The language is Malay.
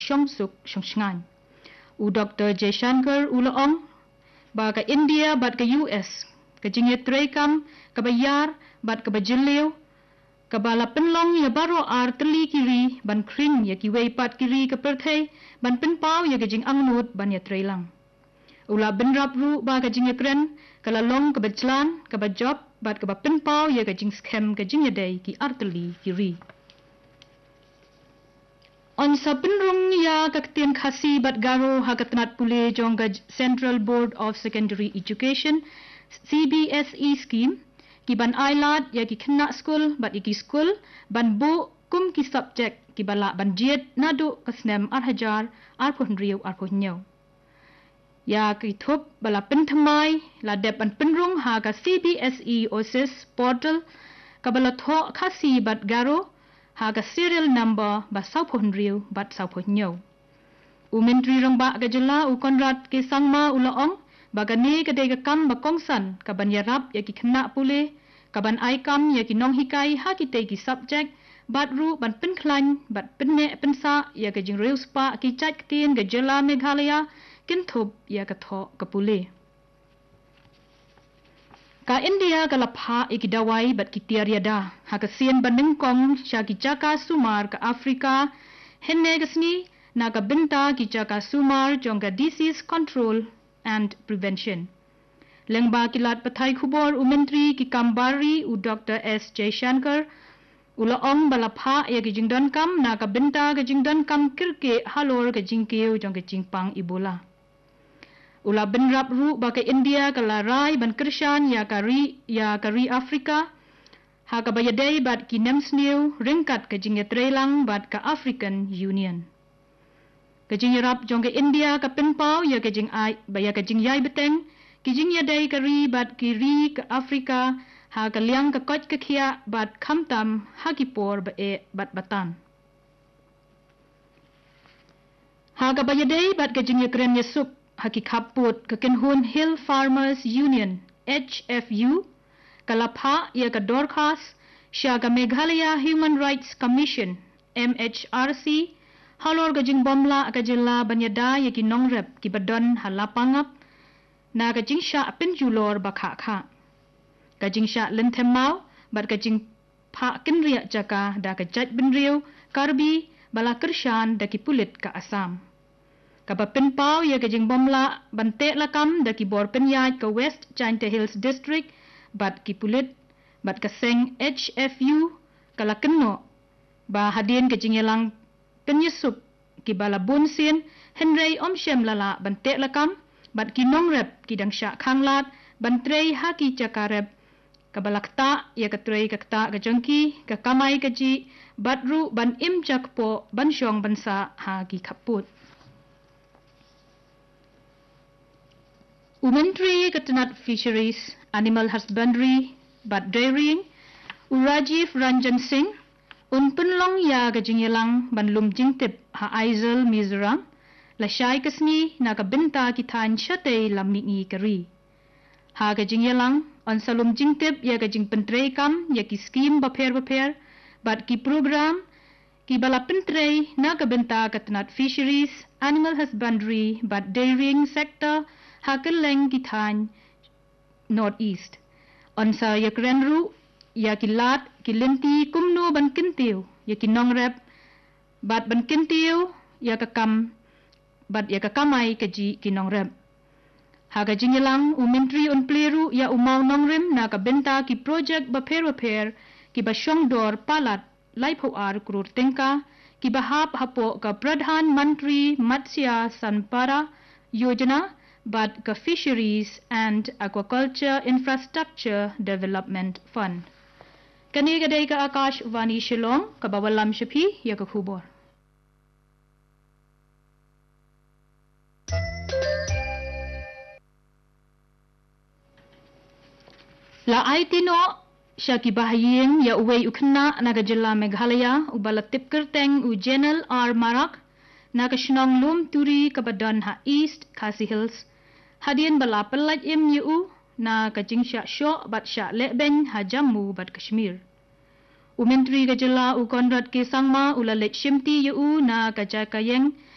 suk shngan. U Dr. Jaishankar ulaong ba ka India bat ka US ka jingye trekam ka bayar bat ka bajiliw ka bala penlong ya baro ar teli kiri ban kring ya kiwei pat kiri ka perthai ban penpau ya ka jing angnut ban ya trelang. Ula benrap ru ba ka jingye kren ka lalong ka bajlan ka bajob bat ka ba penpau ya ka jing scam ka jingye dai ki ar teli kiri. On sa penrung ya kaktian khasi bat garo hakatnat pule jongga Central Board of Secondary Education CBSE scheme ki ban ailat ya ki kena school bat iki school ban bu kum ki subject ki bala ban jiet nadu kasnem arhajar arphon riu arphon nyau ya ki thup bala penthamai la dep ban penrung ha ka CBSE OSIS portal ka bala tho khasi bat garo ha ka serial number ba sauphon riu bat sauphon nyau u mentri rong ba ka jela u konrad ke sangma ulaong bagani ka de ka kam ba kongsan ka ban yarap ya ki khna pule ka ban ai kam ya ki nong hikai ha ki te ki subject bat ru ban pen khlan bat penne pensa ya ka jing riu spa ki chat tien ka jela Meghalaya kin thup ya ka tho ka pule ka India ka lapha ikidawai bat ki tiariada ha ka sien baneng kong sha ki chaka sumar ka Afrika henne gasni na ka binta ki chaka sumar jongga disease control and prevention lengba kilat pathai khubor u mentri ki kambari u Dr. S Jaishankar ulaong balapha ya ki jingdon kam na ka binta ka jingdon kam kirke halor ka jingkeu jongga jingpang Ebola ula benrap ru ba ka India ka larai ban krishan ya kari Afrika ha ka bayadai bat ki nemsniu ringkat ka jingya trelang bat ka African Union ka jingrap jongga India ka penpau ya ka jing ai ba ya ka jing yai beteng ki jingya dai kari bat ki ri ka Afrika ha ka liang ka koch ka khia bat khamtam ha ki por ba e bat batan ha ka bayadai bat ka jingya kren ya sup haki kaput ka Kenhun Hill Farmers Union HFU kalapha ya ka Dorcas sya ka Meghalaya Human Rights Commission MHRC halor ka jing bomla ka jilla banyada ya ki nongrep ki badon halapangap na ka jing sya penjulor bakha kha ka jing sya lenthemau bat ka jing pha kinria jaka da ka jaj benriu karbi bala kershan da ki pulit ka Assam ka penpau ya ka jing bomla bante lakam da ki bor penyaj ka West Jaintia Hills District bat ki pulit bat ka seng HFU kala kenno ba hadien ka jing yalang penyusup ki bala bunsin Henry Omshem lala bante lakam bat ki nongrep ki dangsha khanglat bantrei ha ki chakarep ka balakta ya ka trei ka kta ka jongki ka kamai ka ji batru ban im jakpo ban shong bansa ha ki khaput Umentri Katanat Fisheries, Animal Husbandry, but Dairying, Rajiv Ranjan Singh, Punlong ya ka jingyalang banlum jingtip ha Aizel Mizoram, la syai kasni na ka binta kitan syate lamni kari. Ha ka jingyalang on salum jingtip ya ka jing pentrei kam ya ki skim baper, but ki program ki bala pentrei na ka binta Katanat Fisheries, Animal Husbandry, but Dairying sector hakeleng kitan northeast on sa yakrenru ya kilat kilenti kumno ban kintiu ya kinongrep bat ban kintiu ya kakam bat ya kakamai kaji kinongrep haga jingilang umentri on pleru ya umau nongrem na ka benta ki project baper ki basyong dor palat laipo ar kurur tengka ki bahap hapo ka pradhan mantri matsya sanpara yojana but ka Fisheries and Aquaculture Infrastructure Development Fund. Kani gadai ka Akash Vani Shillong ka bawalam shapi ya ka khubor. La aitino siya ki bahaying ya uway ukna nagajala Meghalaya ubala tipkerteng u Jenel R. Marak nagashnong lum turi kabadan ha East Khasi Hills hadien bala pelaj MU na kajing sya syo bat sya lebeng ha Jammu bat Kashmir. Umentri gajala u Konrad ke sangma ulalet shimti yu na kajakayeng